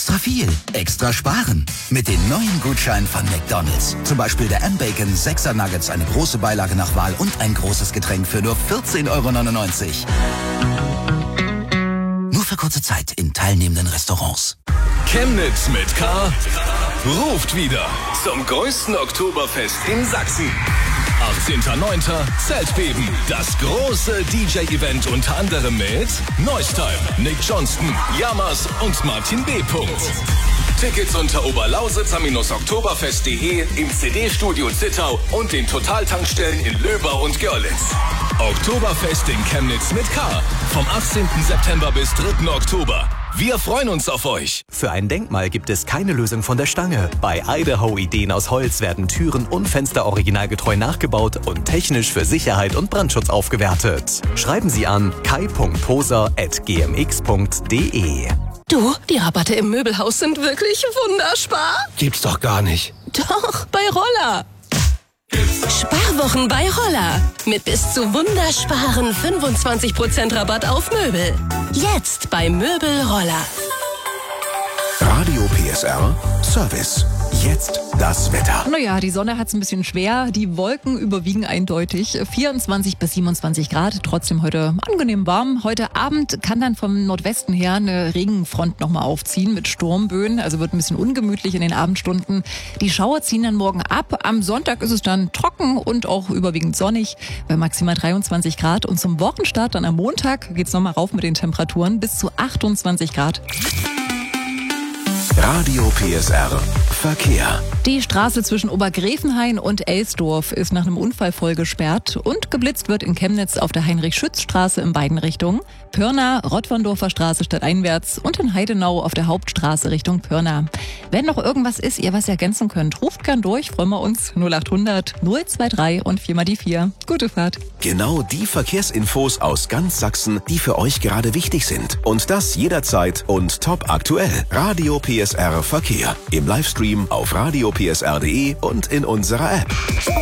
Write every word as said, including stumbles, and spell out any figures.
Extra viel, extra sparen. Mit den neuen Gutscheinen von McDonald's. Zum Beispiel der M-Bacon sechser Nuggets, eine große Beilage nach Wahl und ein großes Getränk für nur vierzehn Euro neunundneunzig. Nur für kurze Zeit in teilnehmenden Restaurants. Chemnitz mit K ruft wieder zum größten Oktoberfest in Sachsen. achtzehnter neunter Zeltbeben. Das große D J-Event unter anderem mit Neustime, Nick Johnston, Yamas und Martin B. Tickets unter oberlausitzer-oktoberfest punkt de, im C D-Studio Zittau und den Totaltankstellen in Löbau und Görlitz. Oktoberfest in Chemnitz mit K. Vom achtzehnten September bis dritten Oktober. Wir freuen uns auf euch. Für ein Denkmal gibt es keine Lösung von der Stange. Bei Idaho Ideen aus Holz werden Türen und Fenster originalgetreu nachgebaut und technisch für Sicherheit und Brandschutz aufgewertet. Schreiben Sie an kai punkt poser at g m x punkt de. Du, die Rabatte im Möbelhaus sind wirklich wunderspar. Gibt's doch gar nicht. Doch, bei Roller. Sparwochen bei Roller. Mit bis zu wundersparen fünfundzwanzig Prozent Rabatt auf Möbel. Jetzt bei Möbel Roller. Radio P S R Service. Jetzt das Wetter. Naja, die Sonne hat's ein bisschen schwer. Die Wolken überwiegen eindeutig. vierundzwanzig bis siebenundzwanzig Grad. Trotzdem heute angenehm warm. Heute Abend kann dann vom Nordwesten her eine Regenfront nochmal aufziehen mit Sturmböen. Also wird ein bisschen ungemütlich in den Abendstunden. Die Schauer ziehen dann morgen ab. Am Sonntag ist es dann trocken und auch überwiegend sonnig bei maximal dreiundzwanzig Grad. Und zum Wochenstart dann am Montag geht's nochmal rauf mit den Temperaturen bis zu achtundzwanzig Grad. Radio P S R Verkehr. Die Straße zwischen Obergräfenhain und Elsdorf ist nach einem Unfall voll gesperrt und geblitzt wird in Chemnitz auf der Heinrich-Schütz-Straße in beiden Richtungen. Pirna, Rottwandorfer Straße stadteinwärts und in Heidenau auf der Hauptstraße Richtung Pirna. Wenn noch irgendwas ist, ihr was ergänzen könnt, ruft gern durch, freuen wir uns. null achthundert null zwei drei und vier mal die vier. Gute Fahrt. Genau die Verkehrsinfos aus ganz Sachsen, die für euch gerade wichtig sind. Und das jederzeit und top aktuell. Radio P S R Verkehr. Im Livestream auf radio p s r punkt de und in unserer App.